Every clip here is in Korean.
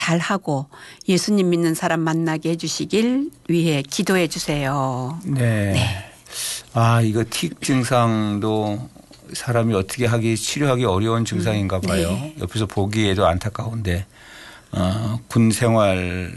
잘하고 예수님 믿는 사람 만나게 해주시길 위해 기도해 주세요. 네. 네. 이거 틱 증상도 사람이 어떻게 치료하기 어려운 증상인가 봐요. 네. 옆에서 보기에도 안타까운데 군 생활을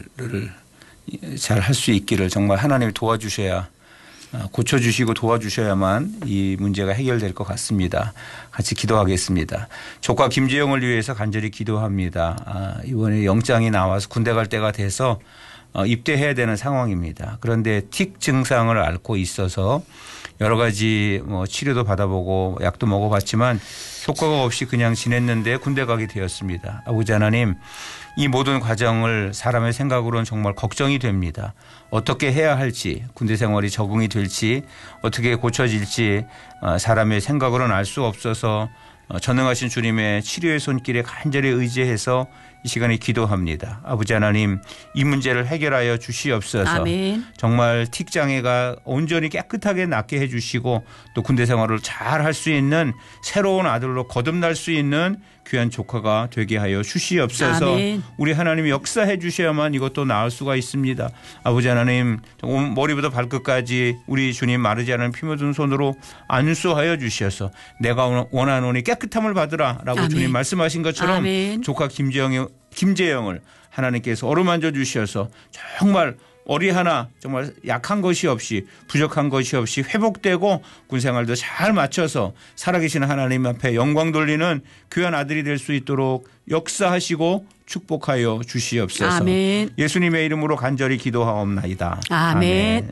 잘 할 수 있기를 정말 하나님이 도와주셔야 고쳐주시고 도와주셔야만 이 문제가 해결될 것 같습니다. 같이 기도하겠습니다. 조카 김재영을 위해서 간절히 기도합니다. 이번에 영장이 나와서 군대 갈 때가 돼서 입대해야 되는 상황입니다. 그런데 틱 증상을 앓고 있어서 여러 가지 치료도 받아보고 약도 먹어봤지만 효과가 없이 그냥 지냈는데 군대 가게 되었습니다. 아버지 하나님, 이 모든 과정을 사람의 생각으로는 정말 걱정이 됩니다. 어떻게 해야 할지, 군대 생활이 적응이 될지, 어떻게 고쳐질지 사람의 생각으로는 알 수 없어서 전능하신 주님의 치료의 손길에 간절히 의지해서 이 시간에 기도합니다. 아버지 하나님, 이 문제를 해결하여 주시옵소서. 아멘. 정말 틱 장애가 온전히 깨끗하게 낫게 해 주시고 또 군대 생활을 잘 할 수 있는 새로운 아들로 거듭날 수 있는 귀한 조카가 되게 하여 주시옵소서. 아멘. 우리 하나님이 역사해 주셔야만 이것도 나을 수가 있습니다. 아버지 하나님, 머리부터 발끝까지 우리 주님 마르지 않은 피 묻은 손으로 안수하여 주셔서 내가 원하노니 깨끗함을 받으라라고 아멘. 주님 말씀하신 것처럼 아멘. 조카 김재영을 하나님께서 어루만져 주셔서 정말 어리 하나 정말 약한 것이 없이 부족한 것이 없이 회복되고 군생활도 잘 맞춰서 살아계신 하나님 앞에 영광 돌리는 귀한 아들이 될 수 있도록 역사하시고 축복하여 주시옵소서. 아멘. 예수님의 이름으로 간절히 기도하옵나이다. 아멘.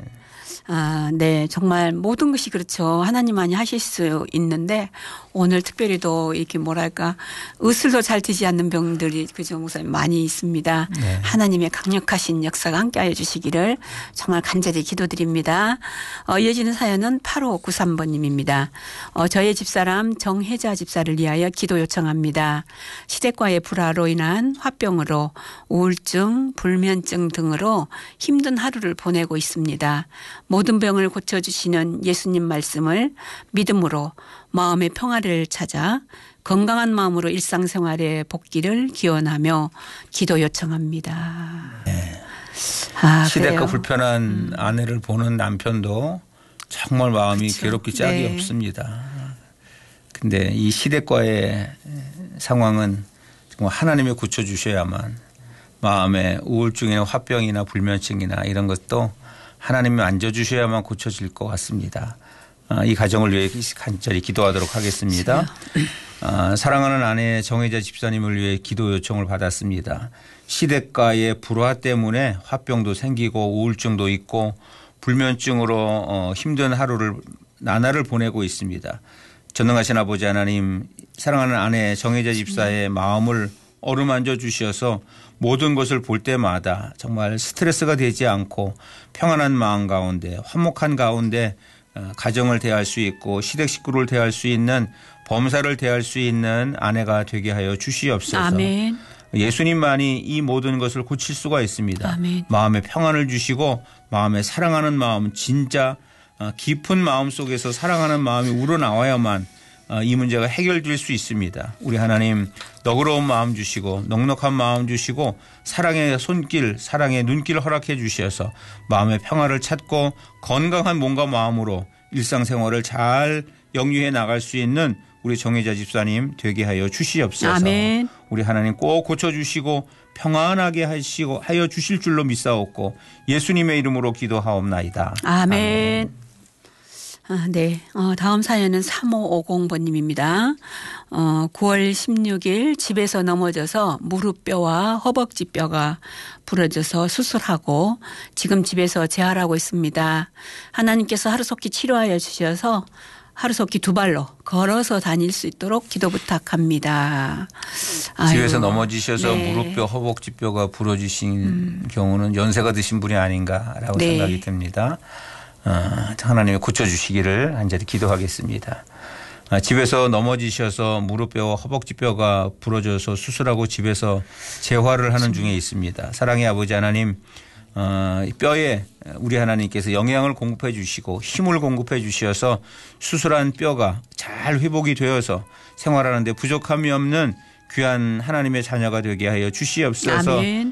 네. 정말 모든 것이 그렇죠. 하나님만이 하실 수 있는데 오늘 특별히도 이렇게 뭐랄까 의술도 잘 되지 않는 병들이 그죠 목사님 많이 있습니다. 네. 하나님의 강력하신 역사가 함께하여 주시기를 정말 간절히 기도드립니다. 이어지는 사연은 8593번님입니다. 저의 집사람 정혜자 집사를 위하여 기도 요청합니다. 시댁과의 불화로 인한 화병으로 우울증, 불면증 등으로 힘든 하루를 보내고 있습니다. 모든 병을 고쳐주시는 예수님 말씀을 믿음으로 마음의 평화를 찾아 건강한 마음으로 일상생활에 복귀를 기원하며 기도 요청합니다. 네. 시댁과 그래요? 불편한 아내를 보는 남편도 정말 마음이 그렇죠. 괴롭기 짝이 네. 없습니다. 그런데 이 시댁과의 상황은 정말 하나님이 고쳐주셔야만 마음의 우울증이나 화병이나 불면증이나 이런 것도 하나님이 만져주셔야만 고쳐질 것 같습니다. 이 가정을 위해 간절히 기도하도록 하겠습니다. 사랑하는 아내 정혜자 집사님을 위해 기도 요청을 받았습니다. 시댁과의 불화 때문에 화병도 생기고 우울증도 있고 불면증으로 힘든 나날을 보내고 있습니다. 전능하신 아버지 하나님, 사랑하는 아내 정혜자 집사의 마음을 어루만져 주셔서 모든 것을 볼 때마다 정말 스트레스가 되지 않고 평안한 마음 가운데 화목한 가운데 가정을 대할 수 있고 시댁 식구를 대할 수 있는 범사를 대할 수 있는 아내가 되게 하여 주시옵소서. 아멘. 예수님만이 이 모든 것을 고칠 수가 있습니다. 아멘. 마음에 평안을 주시고 마음에 사랑하는 마음, 진짜 깊은 마음 속에서 사랑하는 마음이 우러나와야만 이 문제가 해결될 수 있습니다. 우리 하나님, 너그러운 마음 주시고 넉넉한 마음 주시고 사랑의 손길, 사랑의 눈길 허락해 주셔서 마음의 평화를 찾고 건강한 몸과 마음으로 일상생활을 잘 영위해 나갈 수 있는 우리 정혜자 집사님 되게 하여 주시옵소서. 아멘. 우리 하나님 꼭 고쳐주시고 평안하게 하여 주실 줄로 믿사옵고 예수님의 이름으로 기도하옵나이다. 아멘. 네. 다음 사연은 3550번님입니다. 9월 16일 집에서 넘어져서 무릎뼈와 허벅지뼈가 부러져서 수술하고 지금 집에서 재활하고 있습니다. 하나님께서 하루속히 치료하여 주셔서 하루속히 두 발로 걸어서 다닐 수 있도록 기도 부탁합니다. 집에서 아이고. 넘어지셔서 네. 무릎뼈, 허벅지뼈가 부러지신 경우는 연세가 드신 분이 아닌가라고 네. 생각이 듭니다. 하나님이 고쳐주시기를 간절히 기도하겠습니다. 집에서 넘어지셔서 무릎뼈와 허벅지뼈가 부러져서 수술하고 집에서 재활을 하는 중에 있습니다. 사랑의 아버지 하나님, 뼈에 우리 하나님께서 영양을 공급해 주시고 힘을 공급해 주셔서 수술한 뼈가 잘 회복이 되어서 생활하는 데 부족함이 없는 귀한 하나님의 자녀가 되게 하여 주시옵소서. 아멘.